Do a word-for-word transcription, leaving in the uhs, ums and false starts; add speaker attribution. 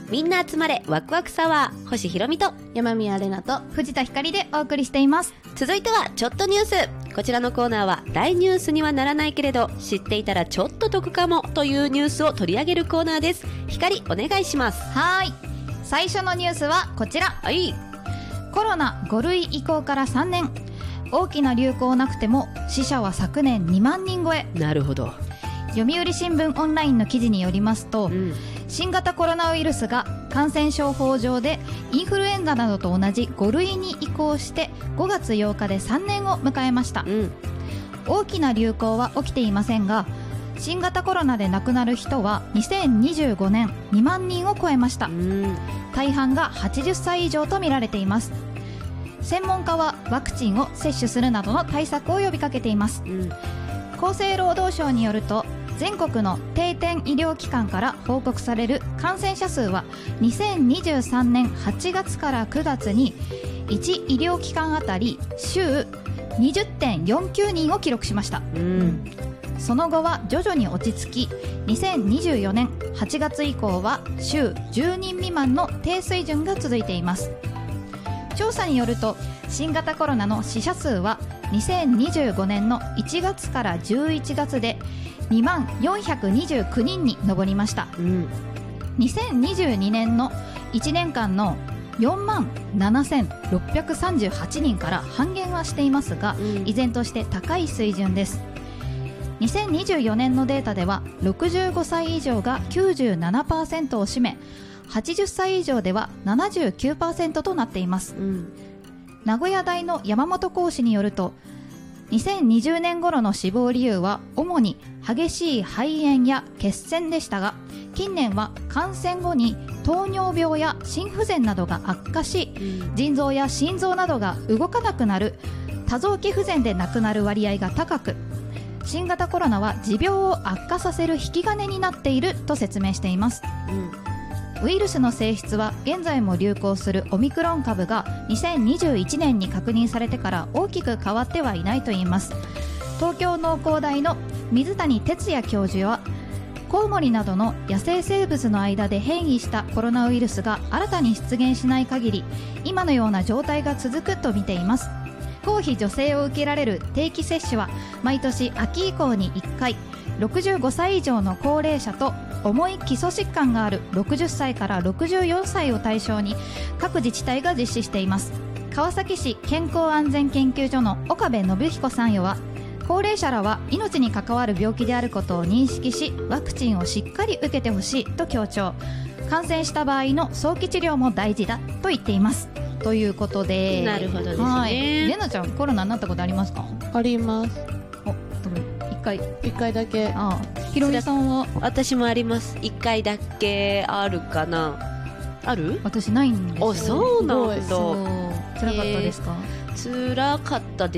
Speaker 1: みんな集まれワクワクサワー、星ひろみと
Speaker 2: 山宮玲奈と
Speaker 3: 藤田光でお送りしています。
Speaker 1: 続いてはちょっとニュース。こちらのコーナーは大ニュースにはならないけれど知っていたらちょっと得かもというニュースを取り上げるコーナーです。光お願いします。
Speaker 3: はい、最初のニュースはこちら。
Speaker 1: はい。
Speaker 3: コロナご類移行からさんねん、大きな流行なくても死者は昨年にまんにん超え。
Speaker 1: なるほど。
Speaker 3: 読売新聞オンラインの記事によりますと、うん、新型コロナウイルスが感染症法上でインフルエンザなどと同じご類に移行してごがつようかでさんねんを迎えました、うん、大きな流行は起きていませんが、新型コロナで亡くなる人はにせんにじゅうごねんにまんにんを超えました、うん、大半がはちじゅっさい以上とみられています。専門家はワクチンを接種するなどの対策を呼びかけています、うん、厚生労働省によると全国の定点医療機関から報告される感染者数はにせんにじゅうさんねんはちがつからくがつにいち医療機関あたり週 にじゅってんよんきゅうにんを記録しました、うん、その後は徐々に落ち着きにせんにじゅうよねんはちがつ以降は週じゅうにん未満の低水準が続いています。調査によると新型コロナの死者数はにせんにじゅうごねんのいちがつからじゅういちがつでにまんよんひゃくにじゅうきゅうにんに上りました、うん、にせんにじゅうにねんのいちねんかんのよんまんななせんろっぴゃくさんじゅうはちにんから半減はしていますが、うん、依然として高い水準です。にせんにじゅうよねんのデータではろくじゅうごさい以上が きゅうじゅうななパーセント を占め、はちじゅっさい以上では ななじゅうきゅうパーセント となっています、うん、名古屋大の山本講師によるとにせんにじゅうねん頃の死亡理由は主に激しい肺炎や血栓でしたが、近年は感染後に糖尿病や心不全などが悪化し、うん、腎臓や心臓などが動かなくなる多臓器不全で亡くなる割合が高く、新型コロナは持病を悪化させる引き金になっていると説明しています、うん、ウイルスの性質は現在も流行するオミクロン株がにせんにじゅういちねんに確認されてから大きく変わってはいないといいます。東京農工大の水谷哲也教授は、コウモリなどの野生生物の間で変異したコロナウイルスが新たに出現しない限り今のような状態が続くと見ています。公費助成を受けられる定期接種は毎年秋以降にいっかい、ろくじゅうごさい以上の高齢者と重い基礎疾患があるろくじゅっさいからろくじゅうよんさいを対象に各自治体が実施しています。川崎市健康安全研究所の岡部信彦さんよは、高齢者らは命に関わる病気であることを認識しワクチンをしっかり受けてほしいと強調。感染した場合の早期治療も大事だと言っていますということで。
Speaker 1: なるほどですね。
Speaker 3: レナちゃんコロナになったことありますか？
Speaker 2: あります。
Speaker 3: お、いっかい
Speaker 2: いっかいだけ。
Speaker 3: ああ、ひろみさんは？
Speaker 1: 私もあります。いっかいだけあるかな。ある？
Speaker 3: 私ないんですよ。
Speaker 1: あ、そうなんだ。
Speaker 3: 辛かったですか？
Speaker 1: 辛かった